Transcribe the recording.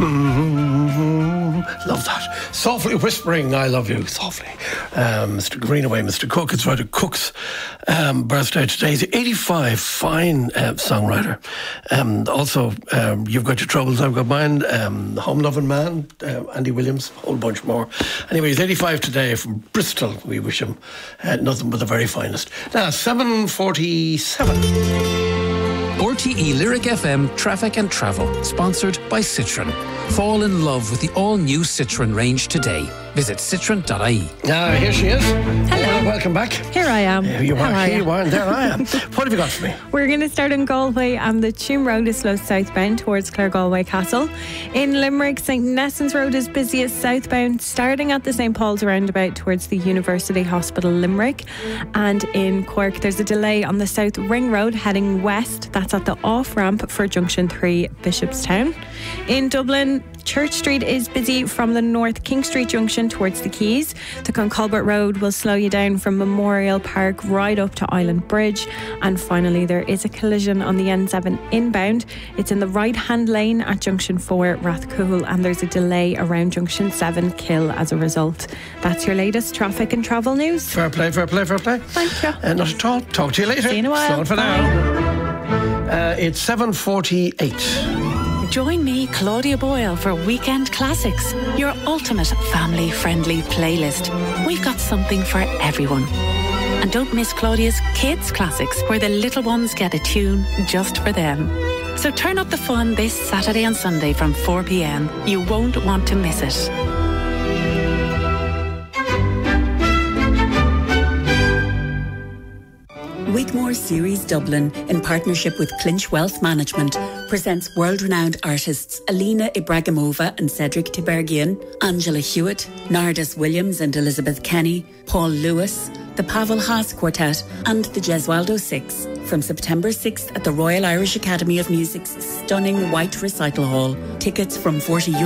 Love that. Softly whispering, I love you, softly. Mr. Greenaway, Mr. Cook. It's Ryder Cook's birthday today. He's 85, fine songwriter. Also, You've Got Your Troubles, I've Got Mine, Home Loving Man, Andy Williams, a whole bunch more. Anyway, he's 85 today from Bristol. We wish him nothing but the very finest. Now, 7:47. RTE Lyric FM Traffic and Travel, sponsored by Citroën. Fall in love with the all-new Citroën range today. Visit citroen.ie. Here she is. Hello. Welcome back. Here I am. Here you are, and there I am. What have you got for me? We're going to start in Galway, and the Tuam Road is slow southbound towards Claregalway Castle. In Limerick, St Nessans Road is busiest southbound, starting at the St Paul's roundabout towards the University Hospital Limerick. And in Cork, there's a delay on the South Ring Road heading west. That's at the off-ramp for Junction 3, Bishopstown. In Dublin, Church Street is busy from the North King Street junction towards the Quays. The Concolbert Road will slow you down from Memorial Park right up to Island Bridge. And finally, there is a collision on the N7 inbound. It's in the right-hand lane at Junction 4, Rathcoole, and there's a delay around Junction 7, Kill, as a result. That's your latest traffic and travel news. Fair play, fair play, fair play. Thank you. Not at all. Talk to you later. See you in a while. So for now. It's 7:48. Join me, Claudia Boyle, for Weekend Classics, your ultimate family-friendly playlist. We've got something for everyone. And don't miss Claudia's Kids Classics, where the little ones get a tune just for them. So turn up the fun this Saturday and Sunday from 4 p.m. You won't want to miss it. Wigmore Series Dublin, in partnership with Clinch Wealth Management, presents world-renowned artists Alina Ibragimova and Cedric Tiberghian, Angela Hewitt, Nardis Williams and Elizabeth Kenny, Paul Lewis, the Pavel Haas Quartet and the Gesualdo Six, from September 6th at the Royal Irish Academy of Music's stunning White Recital Hall. Tickets from €40